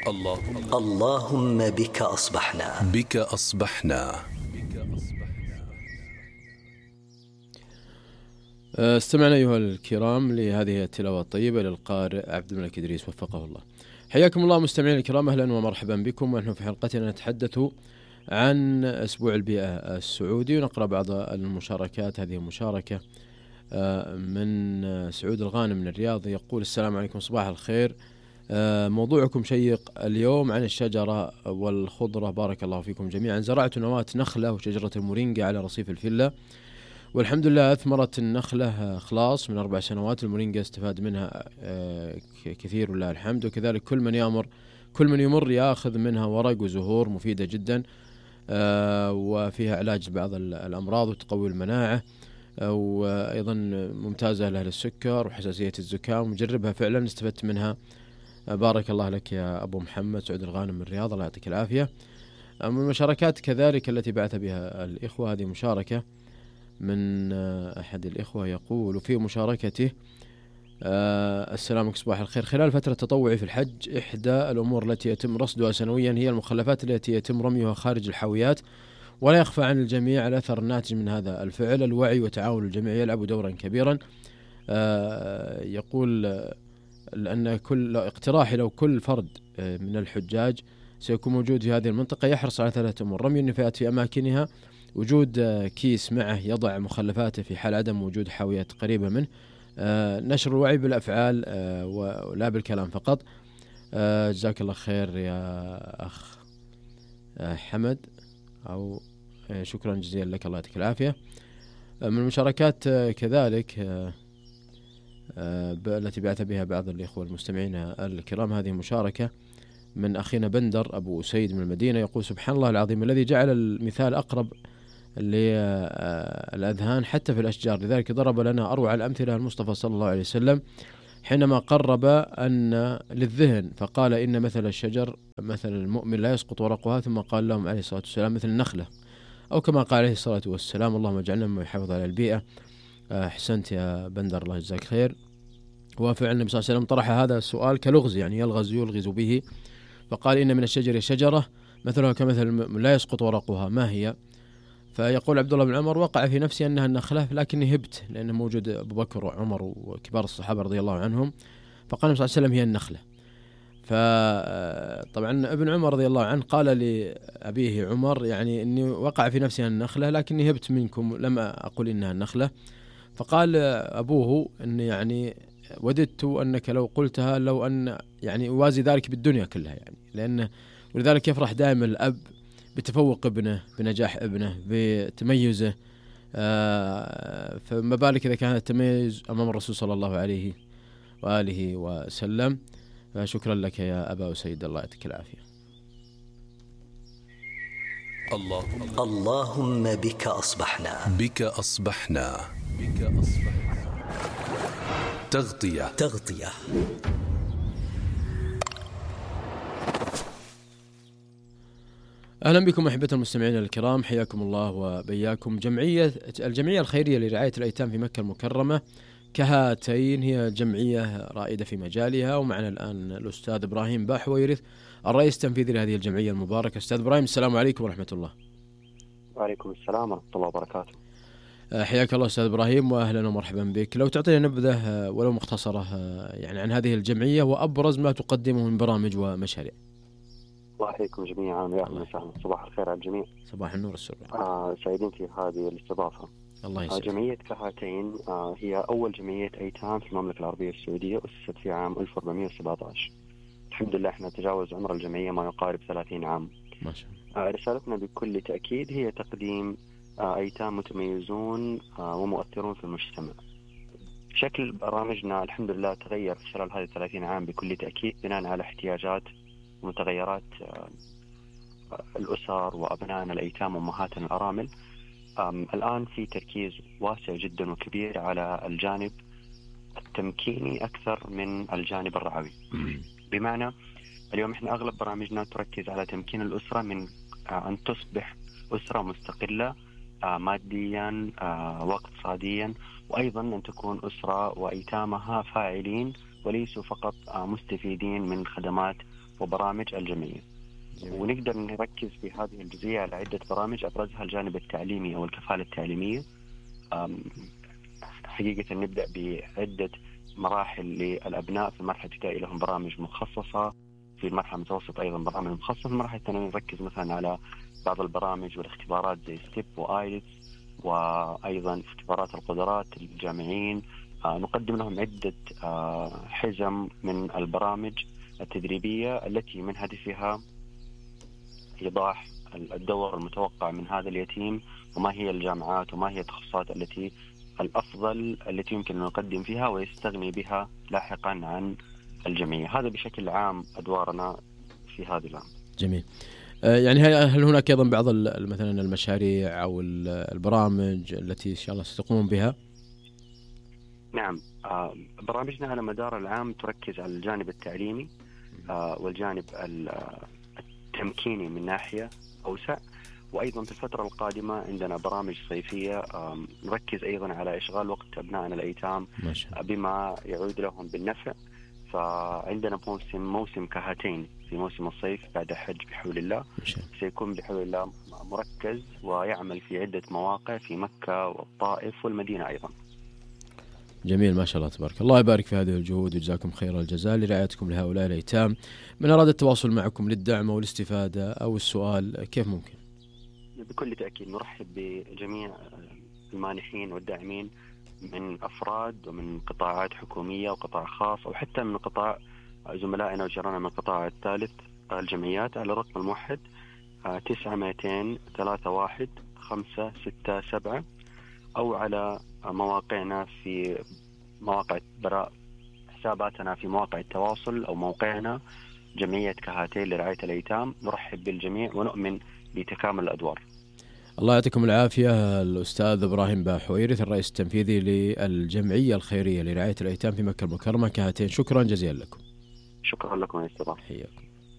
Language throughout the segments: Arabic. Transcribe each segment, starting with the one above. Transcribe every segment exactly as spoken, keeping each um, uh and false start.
اللهم اللهم بك أصبحنا بك أصبحنا. استمعنا أيها الكرام لهذه التلاوة الطيبة للقارئ عبد الملك إدريس وفقه الله. حياكم الله مستمعين الكرام، أهلا ومرحبا بكم. ونحن في حلقتنا نتحدث عن أسبوع البيئة السعودي، ونقرأ بعض المشاركات. هذه مشاركة من سعود الغانم من الرياض، يقول: السلام عليكم، صباح الخير، موضوعكم شيق اليوم عن الشجرة والخضرة، بارك الله فيكم جميعا. زرعت نواة نخلة وشجرة المورينجا على رصيف الفلة، والحمد لله أثمرت النخلة خلاص من أربع سنوات. المورينجا استفاد منها كثير ولله الحمد، وكذلك كل من يمر كل من يمر يأخذ منها ورق وزهور مفيدة جدا، وفيها علاج بعض الأمراض وتقوي المناعة، وأيضا ممتازة لأهل السكر وحساسية الزكام. مجربها فعلا، استفدت منها. بارك الله لك يا أبو محمد سعود الغانم من الرياض، الله يعطيك العافية. من المشاركات كذلك التي بعث بها الإخوة، هذه مشاركة من أحد الإخوة يقول في مشاركته: السلام عليكم، صباح الخير. خلال فترة تطوعي في الحج، إحدى الأمور التي يتم رصدها سنويا هي المخلفات التي يتم رميها خارج الحاويات، ولا يخفى عن الجميع الأثر الناتج من هذا الفعل. الوعي وتعاون الجميع يلعب دورا كبيرا. يقول لأن كل اقتراحي لو كل فرد من الحجاج سيكون موجود في هذه المنطقة يحرص على ثلاثة أمور: رمي النفايات في أماكنها، وجود كيس معه يضع مخلفاته في حال عدم وجود حاويات قريبة منه، نشر الوعي بالأفعال ولا بالكلام فقط. جزاك الله خير يا أخ حمد، أو شكرا جزيلا لك، الله يعطيك العافية. من المشاركات كذلك التي بعث بها بعض الإخوة المستمعين الكرام، هذه مشاركة من أخينا بندر أبو سيد من المدينة، يقول: سبحان الله العظيم الذي جعل المثال أقرب للأذهان حتى في الأشجار، لذلك ضرب لنا أروع الأمثلة المصطفى صلى الله عليه وسلم حينما قرب أن للذهن فقال: إن مثل الشجر مثل المؤمن لا يسقط ورقها، ثم قال لهم عليه الصلاة والسلام: مثل النخلة، أو كما قال عليه الصلاة والسلام: اللهم اجعلنا مما يحافظ على البيئة. أحسنت يا بندر، الله يجزاك خير. وفعلا النبي صلى الله عليه وسلم طرح هذا السؤال كلغز، يعني يلغز يلغز به، فقال: إن من الشجر شجرة مثلها كمثل لا يسقط ورقها، ما هي؟ فيقول عبد الله بن عمر: وقع في نفسي أنها النخلة، لكني هبت لأنه موجود أبو بكر وعمر وكبار الصحابة رضي الله عنهم، فقال النبي صلى الله عليه وسلم: هي النخلة. فطبعا ابن عمر رضي الله عنه قال لأبيه عمر: يعني إني وقع في نفسي النخلة لكني هبت منكم، لم أقول إنها النخلة. فقال أبوه: إن يعني وددت أنك لو قلتها لو أن يعني أوازي ذلك بالدنيا كلها، يعني لأنه ولذلك يفرح دائما الأب بتفوق ابنه، بنجاح ابنه، بتميزه، آه فما بالك إذا كان التميز أمام الرسول صلى الله عليه وآله وسلم. فشكرا لك يا أبا سيد، الله يعطيك العافية. اللهم اللهم بك أصبحنا بك أصبحنا بك أصبحنا. تغطية تغطية أهلا بكم أحبة المستمعين الكرام، حياكم الله وبياكم. جمعية الجمعية الخيرية لرعاية الأيتام في مكة المكرمة كهاتين هي جمعية رائدة في مجالها، ومعنا الآن الأستاذ إبراهيم باحويرث الرئيس التنفيذي لهذه الجمعية المباركة. أستاذ إبراهيم، السلام عليكم ورحمة الله. وعليكم السلام ورحمة الله وبركاته. حياك الله أستاذ إبراهيم، وأهلا ومرحبا بك. لو تعطينا نبذة ولو مختصرة يعني عن هذه الجمعية وأبرز ما تقدمه من برامج ومشاريع. الله يحييكم جميعا ويا أهلا وسهلا، صباح الخير على الجميع. صباح النور والسرور. آه سعيدين في هذه الاستضافة. الله يسعدك. آه جمعية كهاتين آه هي أول جمعية أيتام في المملكة العربية السعودية، أسست في عام ألف وأربعمائة وسبعة عشر. الحمد لله احنا تجاوز عمر الجمعية ما يقارب ثلاثين عام. ما شاء الله. آه رسالتنا بكل تأكيد هي تقديم آه أيتام متميزون آه ومؤثرون في المجتمع. شكل برامجنا الحمد لله تغير خلال هذه الثلاثين عام بكل تأكيد بناء على احتياجات ومتغيرات آه الأسر وأبنائنا الأيتام وأمهاتنا الأرامل. الآن في تركيز واسع جدا وكبير على الجانب التمكيني أكثر من الجانب الرعوي. بمعنى اليوم إحنا أغلب برامجنا تركز على تمكين الأسرة من أن تصبح أسرة مستقلة ماديا واقتصاديا، وأيضا أن تكون أسرة وأيتامها فاعلين وليسوا فقط مستفيدين من خدمات وبرامج الجمعية. ونقدر نركز في هذه الجزئية على عدة برامج، أبرزها الجانب التعليمي أو الكفالة التعليمية. حقيقة نبدأ بعدة مراحل للأبناء. في المرحلة الابتدائية لهم برامج مخصصة، في المرحلة المتوسطة أيضا برامج مخصصة، في المرحلة الثانوية نركز مثلا على بعض البرامج والاختبارات زي ستيب وآيلتس، وأيضا اختبارات القدرات للجامعين. آه نقدم لهم عدة آه حزم من البرامج التدريبية التي من هدفها إيضاح الدور المتوقع من هذا اليتيم، وما هي الجامعات وما هي التخصصات التي الأفضل التي يمكن أن نقدم فيها ويستغني بها لاحقا عن الجمعية. هذا بشكل عام أدوارنا في هذا العام. جميل. يعني هل هناك أيضا بعض مثلا المشاريع أو البرامج التي إن شاء الله ستقومون بها؟ نعم، برامجنا على مدار العام تركز على الجانب التعليمي والجانب التمكيني من ناحية أوسع، وأيضا في الفترة القادمة عندنا برامج صيفية نركز أيضا على إشغال وقت أبنائنا الأيتام بما يعود لهم بالنفع. فعندنا موسم موسم كهاتين في موسم الصيف بعد حج بحول الله، سيكون بحول الله مركز ويعمل في عدة مواقع في مكة والطائف والمدينة أيضا. جميل، ما شاء الله تبارك الله. يبارك في هذه الجهود وجزاكم خير الجزاء لرعايتكم لهؤلاء الأيتام. من أراد التواصل معكم للدعم أو الاستفادة أو السؤال كيف ممكن؟ بكل تأكيد نرحب بجميع المانحين والداعمين من أفراد ومن قطاعات حكومية وقطاع خاص، أو حتى من قطاع زملائنا وجيراننا من القطاع الثالث الجمعيات، على الرقم الموحد تسعة مئتين ثلاثة واحد خمسة ستة سبعة، أو على مواقعنا في مواقع براء حساباتنا في مواقع التواصل أو موقعنا جمعية كهاتين لرعاية الأيتام. نرحب بالجميع ونؤمن بتكامل الأدوار. الله يعطيكم العافية. الأستاذ إبراهيم باحويرث الرئيس التنفيذي للجمعية الخيرية لرعاية الأيتام في مكة المكرمة كهاتين، شكرا جزيلا لكم. شكرا لكم يا أستاذ. حياكم.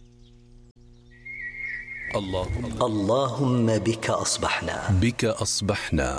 اللهم اللهم بك أصبحنا بك أصبحنا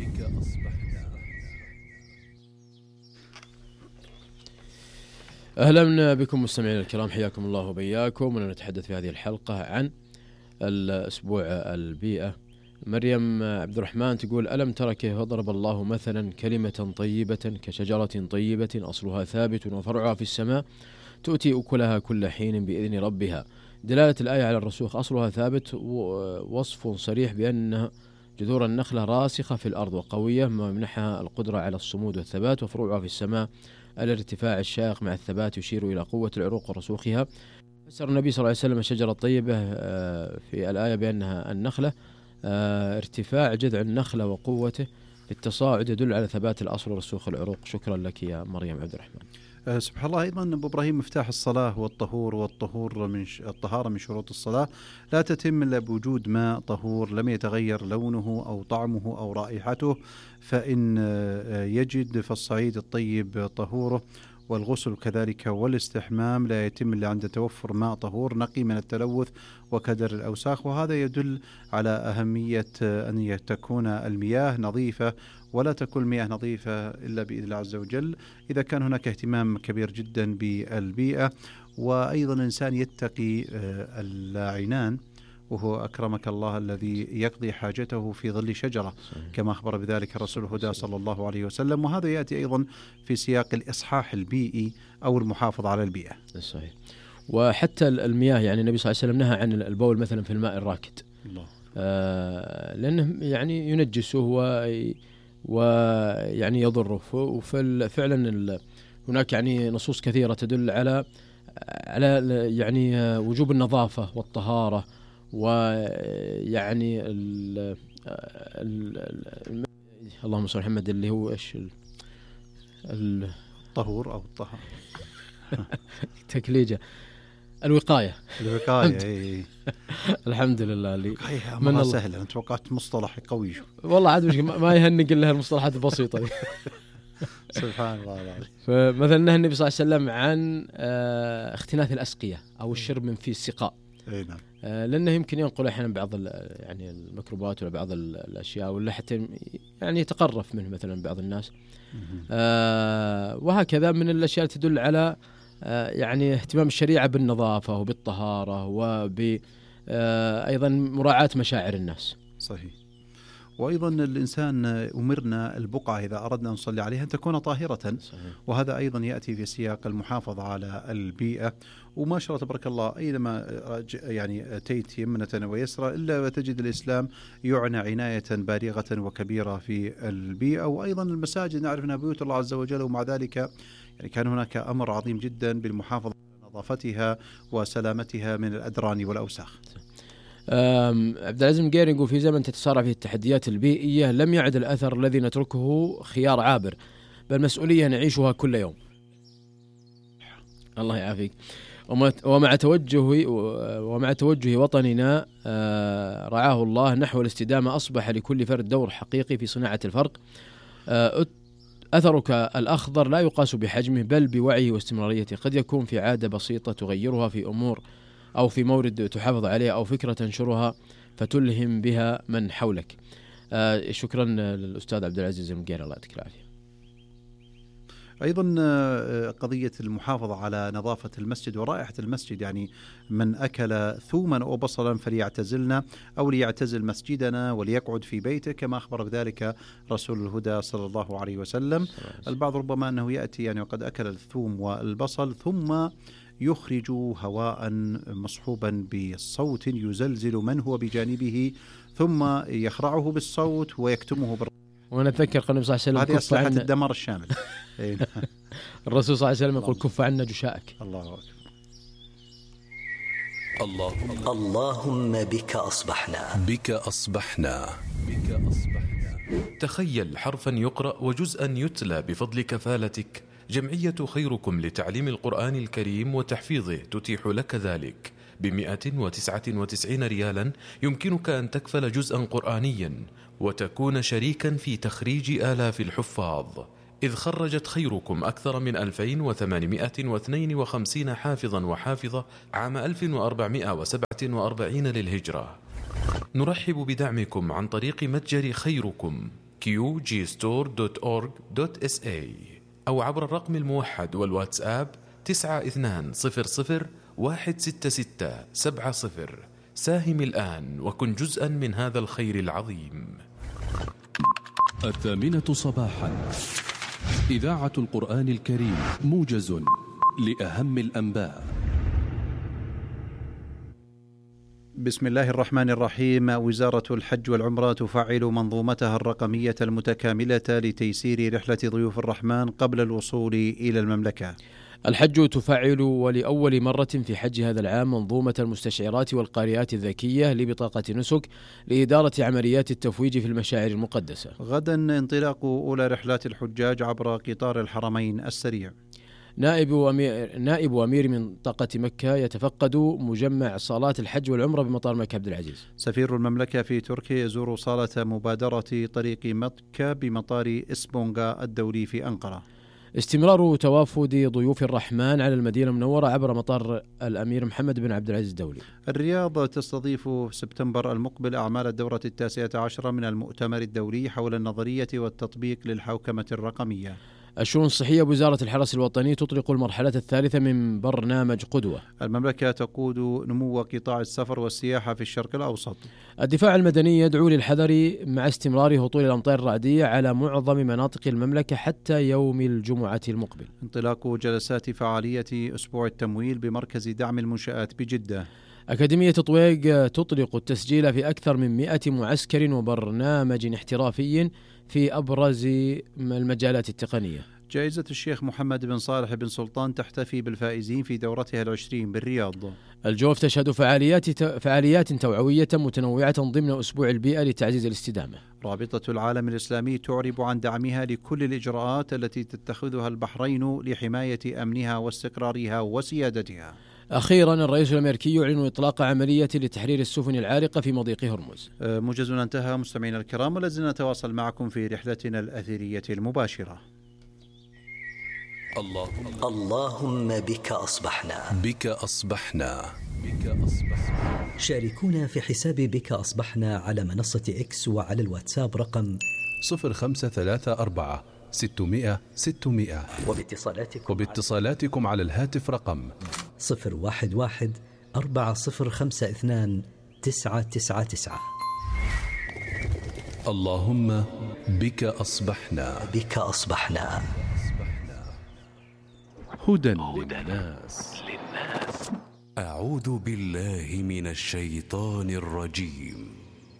أهلا بكم مستمعين الكرام، حياكم الله وبياكم. ونتحدث في هذه الحلقة عن الأسبوع البيئة. مريم عبد الرحمن تقول: ألم تر كيف ضرب الله مثلا كلمة طيبة كشجرة طيبة أصلها ثابت وفرعها في السماء تؤتي أكلها كل حين بإذن ربها. دلالة الآية على الرسوخ، أصلها ثابت وصف صريح بأن جذور النخلة راسخة في الأرض وقوية ما يمنحها القدرة على الصمود والثبات، وفروعها في السماء الارتفاع الشاق مع الثبات يشير إلى قوة العروق ورسوخها. فسر النبي صلى الله عليه وسلم الشجرة الطيبة في الآية بأنها النخلة، ارتفاع جذع النخلة وقوته في التصاعد يدل على ثبات الأصل ورسوخ العروق. شكرا لك يا مريم عبد الرحمن. أه سبحان الله. أيضا أبو إبراهيم، مفتاح الصلاة والطهور، والطهور من ش... الطهارة من شروط الصلاة لا تتم إلا بوجود ماء طهور لم يتغير لونه أو طعمه أو رائحته، فإن يجد فالصعيد الطيب طهوره، والغسل كذلك والاستحمام لا يتم إلا عند توفر ماء طهور نقي من التلوث وكدر الأوساخ. وهذا يدل على أهمية أن تكون المياه نظيفة، ولا تكون المياه نظيفة إلا بإذن الله عز وجل إذا كان هناك اهتمام كبير جدا بالبيئة. وأيضا الإنسان يتقي اللاعنان، وهو أكرمك الله الذي يقضي حاجته في ظل شجرة كما أخبر بذلك الرسول الهدى صلى الله عليه وسلم. وهذا يأتي أيضا في سياق الإصحاح البيئي أو المحافظة على البيئة. صحيح. وحتى المياه، يعني النبي صلى الله عليه وسلم نهى عن البول مثلا في الماء الراكد، الله. آه لأنه يعني ينجسه وي ويعني يضره. وفعلا هناك يعني نصوص كثيرة تدل على على يعني وجوب النظافة والطهارة، ويعني ال ال اللهم صل على محمد اللي هو ايش الطهور او الطهارة تكليجة الوقاية الوقاية الحمد لله. اللي من الله سهلة. أنا توقعت مصطلح قوي والله عاد ما يهنق إلا المصطلحات البسيطة سبحان الله العظيم. فمثلا نهى النبي صلى الله عليه وسلم عن اختناث الأسقية أو الشرب من في السقاء، نعم. آه لأنه يمكن ينقل أحيانا بعض يعني الميكروبات ولا بعض الأشياء، ولا حتى يعني يتقرف منه مثلا بعض الناس. آه وهكذا من الأشياء تدل على آه يعني اهتمام الشريعة بالنظافة وبالطهارة وب آه أيضا مراعاة مشاعر الناس. صحيح. وأيضا الإنسان أمرنا البقعة إذا أردنا أن نصلي عليها أن تكون طاهرة. صحيح. وهذا أيضا يأتي في سياق المحافظة على البيئة. وما شاء الله تبارك الله أينما يعني أتيت يمنة ويسرى إلا وتجد الإسلام يعنى عناية بالغة وكبيرة في البيئة. وأيضا المساجد نعرف أنها بيوت الله عز وجل، ومع ذلك يعني كان هناك أمر عظيم جدا بالمحافظة على نظافتها وسلامتها من الأدران والأوساخ. عبد العزيز المقيري يقول في زمن تتسارع فيه التحديات البيئية لم يعد الأثر الذي نتركه خيار عابر، بل مسؤولية نعيشها كل يوم. الله يعافيك. ومع توجه ومع توجه وطننا رعاه الله نحو الاستدامة أصبح لكل فرد دور حقيقي في صناعة الفرق. أثرك الأخضر لا يقاس بحجمه بل بوعيه واستمراريته. قد يكون في عادة بسيطة تغيرها في أمور أو في مورد تحافظ عليه أو فكرة تنشرها فتلهم بها من حولك. آه شكرا للأستاذ عبد العزيز المقيري، الله يعطيك العافية. أيضا قضية المحافظة على نظافة المسجد ورائحة المسجد، يعني من أكل ثوما أو بصلا فليعتزلنا أو ليعتزل مسجدنا وليقعد في بيته، كما أخبر بذلك رسول الهدى صلى الله عليه وسلم. البعض ربما أنه يأتي يعني وقد أكل الثوم والبصل ثم يخرج هواء مصحوبا بصوت يزلزل من هو بجانبه ثم يخرعه بالصوت ويكتمه بالرأس. وانا اتذكر قال النبي صلى الله عليه وسلم هذه أسلحة الدمار الشامل. الرسول صلى الله عليه وسلم يقول كف عنا جشاءك. الله أكبر. اللهم اللهم بك أصبحنا بك أصبحنا بك أصبحنا. تخيل حرفا يقرأ وجزءا يتلى بفضل كفالتك. جمعية خيركم لتعليم القرآن الكريم وتحفيظه تتيح لك ذلك بمئة وتسعة وتسعين ريالا. يمكنك أن تكفل جزءا قرآنيا وتكون شريكا في تخريج آلاف الحفاظ، إذ خرجت خيركم أكثر من ألفين وثمانمئة واثنين وخمسين حافظا وحافظة عام ألف وأربعمئة وسبعة وأربعين للهجرة. نرحب بدعمكم عن طريق متجر خيركم كيو جي ستور دوت أورج دوت إس إيه أو عبر الرقم الموحد والواتساب تسعة اثنان صفر صفر واحد ستة ستة سبعة صفر. ساهم الآن وكن جزءا من هذا الخير العظيم. الثامنة صباحا، إذاعة القرآن الكريم، موجز لأهم الأنباء. بسم الله الرحمن الرحيم. وزارة الحج والعمرة تفعل منظومتها الرقمية المتكاملة لتيسير رحلة ضيوف الرحمن قبل الوصول إلى المملكة. الحج تفعل ولأول مرة في حج هذا العام منظومة المستشعرات والقارئات الذكية لبطاقة نسك لإدارة عمليات التفويج في المشاعر المقدسة. غدا انطلاق أولى رحلات الحجاج عبر قطار الحرمين السريع. نائب أمير, نائب أمير منطقة مكة يتفقد مجمع صالات الحج والعمرة بمطار مكة عبد العزيز. سفير المملكة في تركيا يزور صالة مبادرة طريق مكة بمطار إسبونغا الدولي في أنقرة. استمرار توافد ضيوف الرحمن على المدينة المنورة عبر مطار الأمير محمد بن عبد العزيز الدولي. الرياض تستضيف سبتمبر المقبل أعمال الدورة التاسعة عشرة من المؤتمر الدولي حول النظرية والتطبيق للحوكمة الرقمية. الشؤون الصحية بوزارة الحرس الوطني تطلق المرحلة الثالثة من برنامج قدوة. المملكة تقود نمو قطاع السفر والسياحة في الشرق الأوسط. الدفاع المدني يدعو للحذر مع استمرار هطول الأمطار الرعدية على معظم مناطق المملكة حتى يوم الجمعة المقبل. انطلاق جلسات فعالية أسبوع التمويل بمركز دعم المنشآت بجدة. أكاديمية طويق تطلق التسجيل في أكثر من مئة معسكر وبرنامج احترافي في أبرز المجالات التقنية. جائزة الشيخ محمد بن صالح بن سلطان تحتفي بالفائزين في دورتها العشرين بالرياض. الجوف تشهد فعاليات فعاليات توعوية متنوعة ضمن أسبوع البيئة لتعزيز الاستدامة. رابطة العالم الإسلامي تعرب عن دعمها لكل الإجراءات التي تتخذها البحرين لحماية أمنها واستقرارها وسيادتها. أخيرا الرئيس الأمريكي يعلن إطلاق عملية لتحرير السفن العالقة في مضيق هرمز. موجزنا انتهى مستمعينا الكرام، ولازلنا نتواصل معكم في رحلتنا الأثرية المباشرة. اللهم اللهم بك أصبحنا. بك أصبحنا. بك أصبحنا. شاركونا في حساب بك أصبحنا على منصة إكس وعلى الواتساب رقم صفر خمسة ثلاثة أربعة ستمائة ستمائة، وباتصالاتكم وباتصالاتكم على الهاتف رقم صفر واحد واحد أربعة صفر خمسة اثنان تسعة تسعة تسعة. اللهم بك أصبحنا. بك أصبحنا. هدى للناس. أعوذ بالله من الشيطان الرجيم.